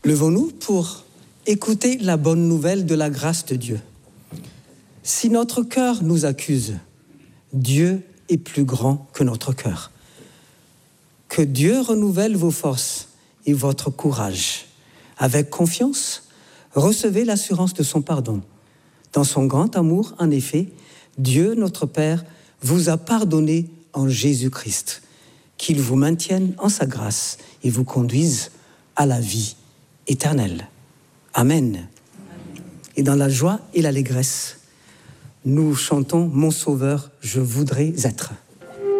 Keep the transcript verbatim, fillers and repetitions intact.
Levons-nous pour écouter la bonne nouvelle de la grâce de Dieu. Si notre cœur nous accuse, Dieu est plus grand que notre cœur. Que Dieu renouvelle vos forces et votre courage. Avec confiance, recevez l'assurance de son pardon. Dans son grand amour, en effet, Dieu, notre Père, vous a pardonné en Jésus-Christ. Qu'il vous maintienne en sa grâce et vous conduise à la vie éternelle. Amen. Amen. Et dans la joie et l'allégresse, nous chantons « Mon Sauveur, je voudrais être ».